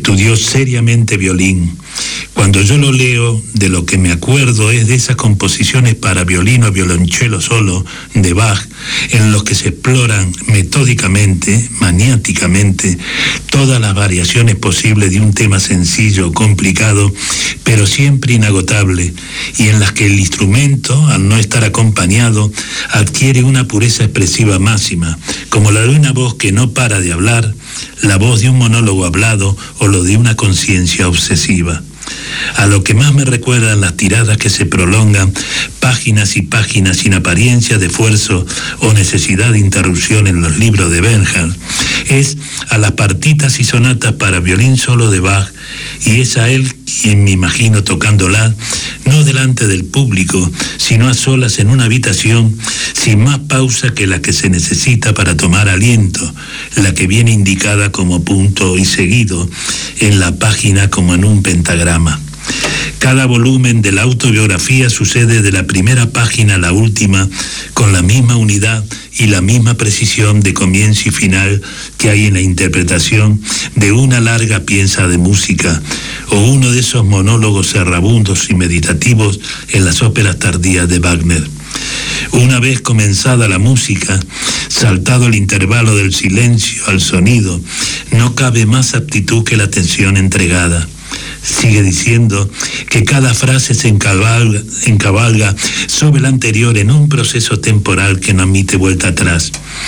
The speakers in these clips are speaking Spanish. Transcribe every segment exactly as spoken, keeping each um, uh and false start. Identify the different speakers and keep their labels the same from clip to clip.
Speaker 1: estudió seriamente violín. Cuando yo lo leo, de lo que me acuerdo es de esas composiciones para violín o violonchelo solo de Bach, en los que se exploran metódicamente, maniáticamente, todas las variaciones posibles de un tema sencillo o complicado, pero siempre inagotable, y en las que el instrumento, al no estar acompañado, adquiere una pureza expresiva máxima, como la de una voz que no para de hablar, la voz de un monólogo hablado o lo de una conciencia obsesiva. A lo que más me recuerdan las tiradas que se prolongan páginas y páginas sin apariencia de esfuerzo o necesidad de interrupción en los libros de Bernhardt, es a las partitas y sonatas para violín solo de Bach, y es a él quien me imagino tocándola, no delante del público, sino a solas en una habitación, sin más pausa que la que se necesita para tomar aliento, la que viene indicada como punto y seguido en la página como en un pentagrama. Cada volumen de la autobiografía sucede de la primera página a la última con la misma unidad y la misma precisión de comienzo y final que hay en la interpretación de una larga pieza de música o uno de esos monólogos errabundos y meditativos en las óperas tardías de Wagner. Una vez comenzada la música, saltado el intervalo del silencio al sonido, no cabe más aptitud que la atención entregada. Sigue diciendo que cada frase se encabalga, encabalga sobre la anterior en un proceso temporal que no admite vuelta atrás.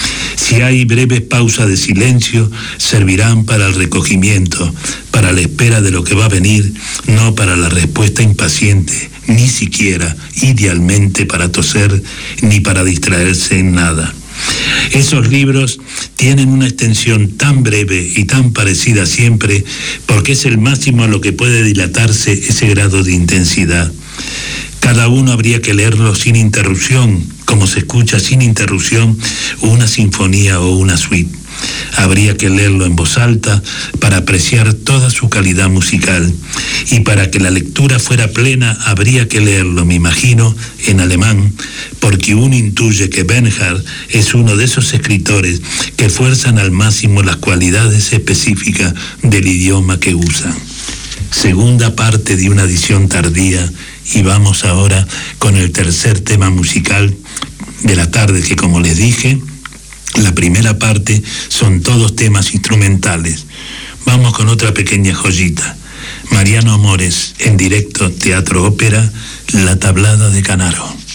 Speaker 1: Si hay breves pausas de silencio, servirán para el recogimiento, para la espera de lo que va a venir, no para la respuesta impaciente, ni siquiera, idealmente, para toser, ni para distraerse en nada. Esos libros tienen una extensión tan breve y tan parecida siempre, porque es el máximo a lo que puede dilatarse ese grado de intensidad. Cada uno habría que leerlo sin interrupción, como se escucha sin interrupción una sinfonía o una suite. Habría que leerlo en voz alta para apreciar toda su calidad musical, y para que la lectura fuera plena habría que leerlo, me imagino, en alemán, porque uno intuye que Bernhardt es uno de esos escritores que fuerzan al máximo las cualidades específicas del idioma que usan. Segunda parte de una edición tardía, y vamos ahora con el tercer tema musical de la tarde, que, como les dije, la primera parte son todos temas instrumentales. Vamos con otra pequeña joyita. Mariano Amores, en directo, Teatro Ópera, La Tablada de Canaro.